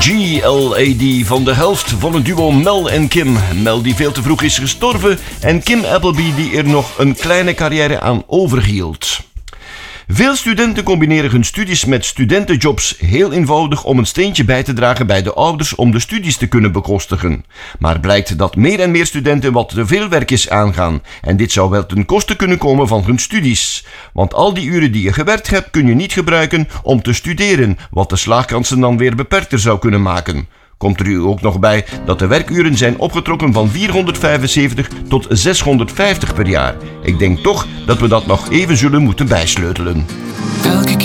GLAD van de helft van het duo Mel en Kim. Mel die veel te vroeg is gestorven en Kim Appleby die er nog een kleine carrière aan overhield. Veel studenten combineren hun studies met studentenjobs, heel eenvoudig om een steentje bij te dragen bij de ouders om de studies te kunnen bekostigen. Maar blijkt dat meer en meer studenten wat te veel werkjes aangaan en dit zou wel ten koste kunnen komen van hun studies. Want al die uren die je gewerkt hebt kun je niet gebruiken om te studeren, wat de slaagkansen dan weer beperkter zou kunnen maken. Komt er u ook nog bij dat de werkuren zijn opgetrokken van 475 tot 650 per jaar. Ik denk toch dat we dat nog even zullen moeten bijsleutelen. Elke